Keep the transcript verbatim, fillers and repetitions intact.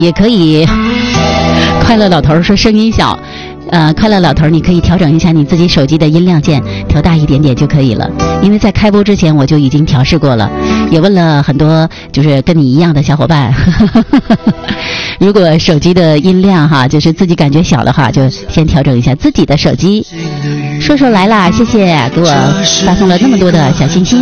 也可以。快乐老头说声音小，呃，快乐老头，你可以调整一下你自己手机的音量键，调大一点点就可以了。因为在开播之前我就已经调试过了，也问了很多就是跟你一样的小伙伴。如果手机的音量哈，就是自己感觉小的话，就先调整一下自己的手机。说说来啦，谢谢给我发送了那么多的小心心。